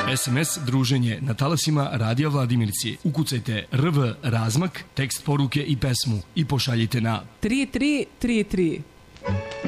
SMS druženje na talasima Radija Vladimirci. Ukucajte RV razmak, tekst poruke i pesmu i pošaljite na 3333.